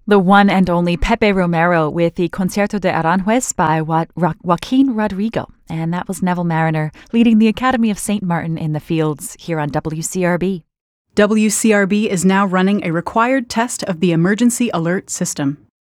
The one and only Pepe Romero with the Concierto de Aranjuez by Joaquin Rodrigo. And that was Neville Mariner leading the Academy of St. Martin in the Fields here on WCRB. WCRB is now running a required test of the emergency alert system.